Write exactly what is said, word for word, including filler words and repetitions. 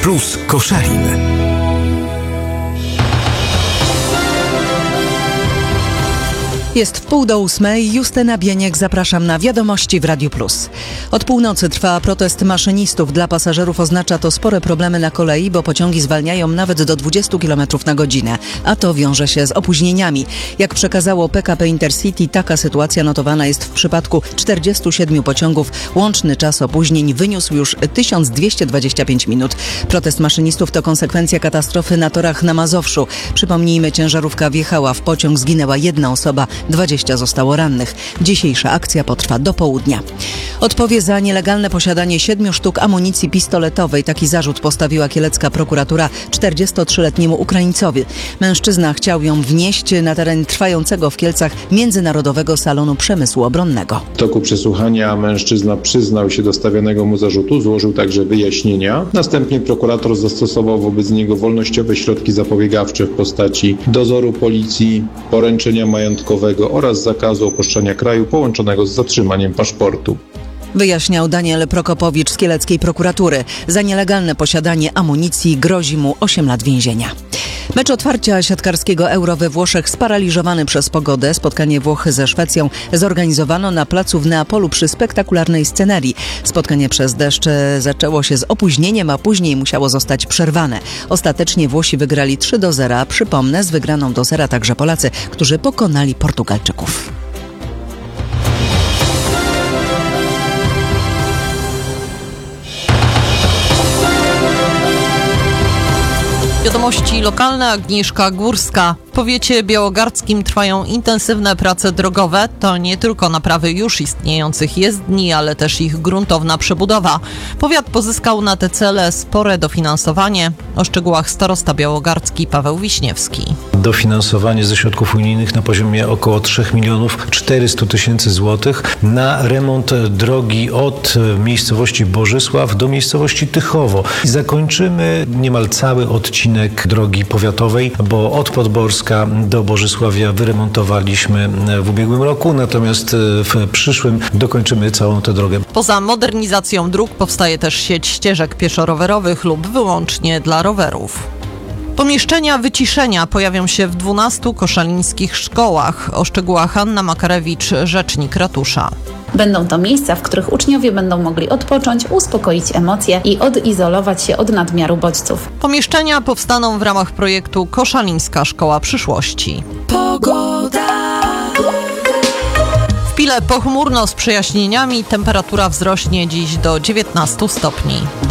Plus Koszalin. Jest w pół do ósmej. Justyna Bieniek, zapraszam na wiadomości w Radiu Plus. Od północy trwa protest maszynistów. Dla pasażerów oznacza to spore problemy na kolei, bo pociągi zwalniają nawet do dwudziestu kilometrów na godzinę, a to wiąże się z opóźnieniami. Jak przekazało P K P Intercity, taka sytuacja notowana jest w przypadku czterdziestu siedmiu pociągów. Łączny czas opóźnień wyniósł już tysiąc dwieście dwadzieścia pięć minut. Protest maszynistów to konsekwencja katastrofy na torach na Mazowszu. Przypomnijmy, ciężarówka wjechała w pociąg, zginęła jedna osoba. dwadzieścia zostało rannych. Dzisiejsza akcja potrwa do południa. Odpowie za nielegalne posiadanie siedmiu sztuk amunicji pistoletowej. Taki zarzut postawiła kielecka prokuratura czterdziestotrzyletniemu Ukraińcowi. Mężczyzna chciał ją wnieść na teren trwającego w Kielcach Międzynarodowego Salonu Przemysłu Obronnego. W toku przesłuchania mężczyzna przyznał się do stawianego mu zarzutu, złożył także wyjaśnienia. Następnie prokurator zastosował wobec niego wolnościowe środki zapobiegawcze w postaci dozoru policji, poręczenia majątkowego oraz zakazu opuszczania kraju połączonego z zatrzymaniem paszportu. Wyjaśniał Daniel Prokopowicz z kieleckiej prokuratury. Za nielegalne posiadanie amunicji grozi mu osiem lat więzienia. Mecz otwarcia siatkarskiego Euro we Włoszech sparaliżowany przez pogodę. Spotkanie Włochy ze Szwecją zorganizowano na placu w Neapolu przy spektakularnej scenerii. Spotkanie przez deszcz zaczęło się z opóźnieniem, a później musiało zostać przerwane. Ostatecznie Włosi wygrali trzy do zera. Przypomnę, z wygraną do zera także Polacy, którzy pokonali Portugalczyków. Wiadomości lokalne. Agnieszka Górska. W powiecie białogardzkim trwają intensywne prace drogowe. To nie tylko naprawy już istniejących jezdni, ale też ich gruntowna przebudowa. Powiat pozyskał na te cele spore dofinansowanie. O szczegółach starosta białogardzki Paweł Wiśniewski. Dofinansowanie ze środków unijnych na poziomie około trzy miliony czterysta tysięcy złotych na remont drogi od miejscowości Bożysław do miejscowości Tychowo. I zakończymy niemal cały odcinek drogi powiatowej, bo od Podborska do Bożysławia wyremontowaliśmy w ubiegłym roku, natomiast w przyszłym dokończymy całą tę drogę. Poza modernizacją dróg powstaje też sieć ścieżek pieszo-rowerowych lub wyłącznie dla rowerów. Pomieszczenia wyciszenia pojawią się w dwunastu koszalińskich szkołach. O szczegółach Anna Makarewicz, rzecznik ratusza. Będą to miejsca, w których uczniowie będą mogli odpocząć, uspokoić emocje i odizolować się od nadmiaru bodźców. Pomieszczenia powstaną w ramach projektu Koszalińska Szkoła Przyszłości. Pogoda. W Pile pochmurno z przejaśnieniami, temperatura wzrośnie dziś do dziewiętnastu stopni.